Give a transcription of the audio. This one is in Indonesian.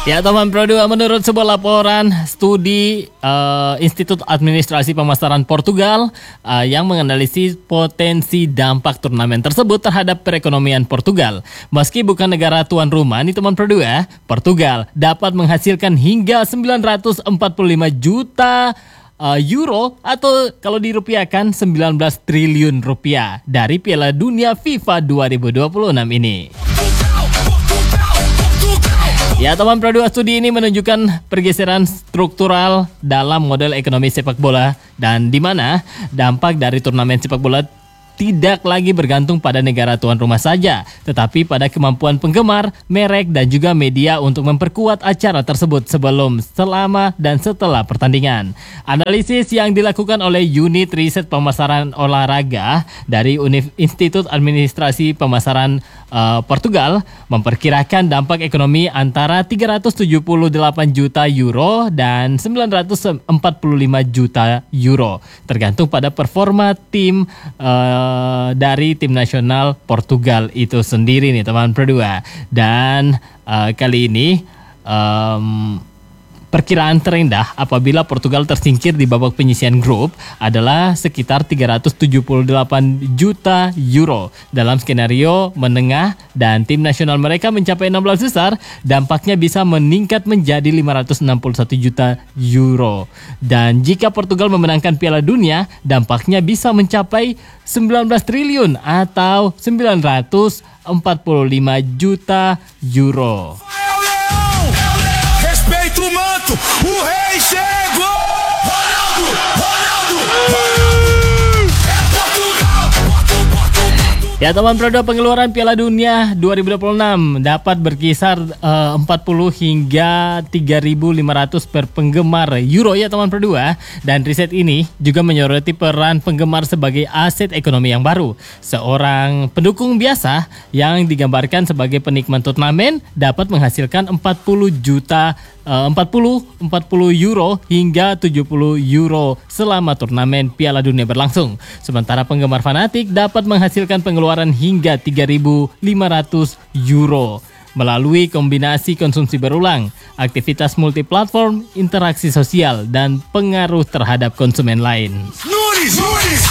Ya teman Pro 2, menurut sebuah laporan studi Institut Administrasi Pemasaran Portugal yang menganalisis potensi dampak turnamen tersebut terhadap perekonomian Portugal. Meski bukan negara tuan rumah nih teman Pro 2, Portugal dapat menghasilkan hingga 945 juta euro atau kalau dirupiahkan 19 triliun rupiah dari Piala Dunia FIFA 2026 ini. Ya teman Pro 2, studi ini menunjukkan pergeseran struktural dalam model ekonomi sepak bola dan di mana dampak dari turnamen sepak bola tidak lagi bergantung pada negara tuan rumah saja, tetapi pada kemampuan penggemar, merek, dan juga media untuk memperkuat acara tersebut sebelum, selama, dan setelah pertandingan. Analisis yang dilakukan oleh Unit Riset Pemasaran Olahraga dari Institut Administrasi Pemasaran Portugal memperkirakan dampak ekonomi antara 378 juta euro dan 945 juta euro, tergantung pada performa tim dari tim nasional Portugal itu sendiri nih teman Pro 2. Dan kali ini perkiraan terendah apabila Portugal tersingkir di babak penyisihan grup adalah sekitar 378 juta euro. Dalam skenario menengah dan tim nasional mereka mencapai 16 besar, dampaknya bisa meningkat menjadi 561 juta euro. Dan jika Portugal memenangkan Piala Dunia, dampaknya bisa mencapai 19 triliun atau 945 juta euro. Respeito o manto, o rei chegou! Ronaldo, Ronaldo, é Portugal! Ya teman Pro 2, pengeluaran Piala Dunia 2026 dapat berkisar 40 hingga 3.500 per penggemar euro ya teman Pro 2. Dan riset ini juga menyoroti peran penggemar sebagai aset ekonomi yang baru. Seorang pendukung biasa yang digambarkan sebagai penikmat turnamen dapat menghasilkan 40 euro hingga 70 euro selama turnamen Piala Dunia berlangsung. Sementara penggemar fanatik dapat menghasilkan pengeluaran hingga 3.500 euro melalui kombinasi konsumsi berulang, aktivitas multiplatform, interaksi sosial, dan pengaruh terhadap konsumen lain.